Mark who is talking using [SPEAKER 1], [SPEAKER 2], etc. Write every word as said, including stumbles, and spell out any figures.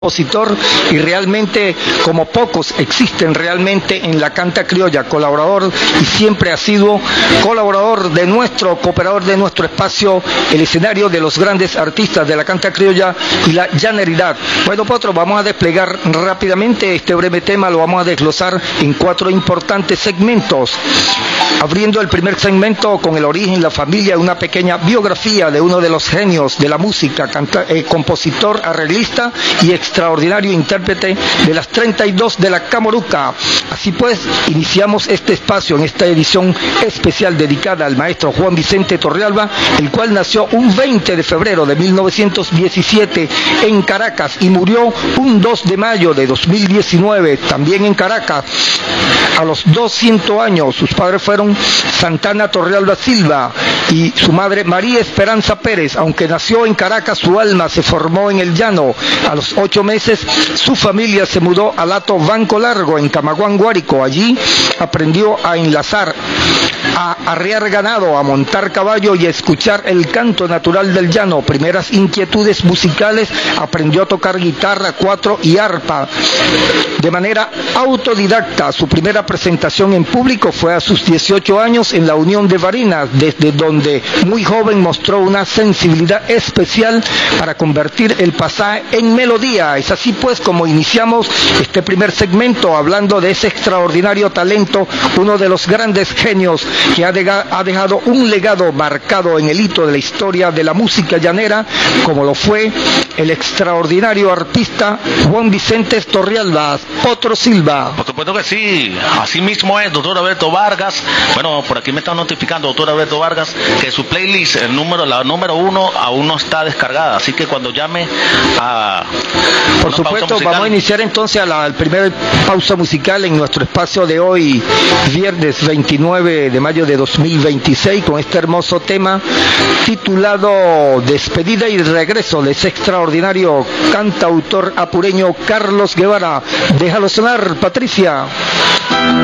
[SPEAKER 1] compositor y realmente como pocos existen realmente en la canta criolla, colaborador y siempre ha sido colaborador de nuestro, cooperador de nuestro espacio, el escenario de los grandes artistas de la canta criolla y la llaneridad. Bueno, Potro, vamos a desplegar rápidamente este breve tema, lo vamos a desglosar en cuatro importantes segmentos. Abriendo el primer segmento con el origen, la familia, una pequeña biografía de uno de los genios de la música, canta, eh, compositor, arreglista y extraordinario intérprete de las treinta y dos de la Camoruca. Así pues, iniciamos este espacio en esta edición especial dedicada al maestro Juan Vicente Torrealba, el cual nació un veinte de febrero de mil novecientos diecisiete en Caracas y murió un dos de mayo de dos mil diecinueve, también en Caracas, a los doscientos años. Sus padres fueron Santana Torrealba Silva y su madre María Esperanza Pérez. Aunque nació en Caracas, su alma se formó en el llano. A los ocho meses, su familia se mudó al Hato Banco Largo, en Camaguán, Guárico. Allí aprendió a enlazar, a arrear ganado, a montar caballo y a escuchar el canto natural del llano. Primeras inquietudes musicales, aprendió a tocar guitarra, cuatro y arpa de manera autodidacta. Su primera presentación en público fue a sus dieciocho años en la Unión de Barinas, desde donde muy joven mostró una sensibilidad especial para convertir el pasaje en melodía. Es así pues como iniciamos este primer segmento hablando de ese extraordinario talento, uno de los grandes genios que ha, de, ha dejado un legado marcado en el hito de la historia de la música llanera, como lo fue el extraordinario artista Juan Vicente Torrealba. Potro Silva.
[SPEAKER 2] Por supuesto que sí, así mismo es, doctor Alberto Vargas. Bueno, por aquí me está notificando, doctor Alberto Vargas, que su playlist, el número, la número uno, aún no está descargada, así que cuando llame a...
[SPEAKER 1] Por supuesto, vamos a iniciar entonces a la, la primera pausa musical en nuestro espacio de hoy, viernes veintinueve de mayo de dos mil veintiséis, con este hermoso tema titulado Despedida y Regreso de ese extraordinario cantautor apureño Carlos Guevara. Déjalo sonar, Patricia.